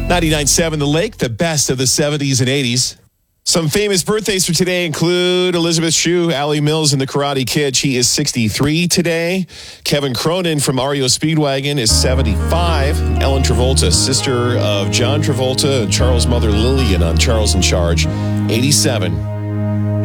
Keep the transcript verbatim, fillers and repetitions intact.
ninety-nine point seven The Lake, the best of the seventies and eighties. Some famous birthdays for today include Elizabeth Shue, Allie Mills, and the Karate Kid. She is sixty-three today. Kevin Cronin from R E O Speedwagon is seventy-five. Ellen Travolta, sister of John Travolta and Charles' mother Lillian on Charles in Charge, eighty-seven.